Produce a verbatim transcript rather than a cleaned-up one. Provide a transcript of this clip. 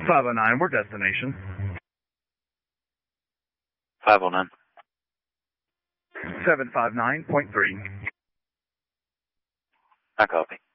five oh nine, we're destination. five oh nine. seven five nine point three. I copy.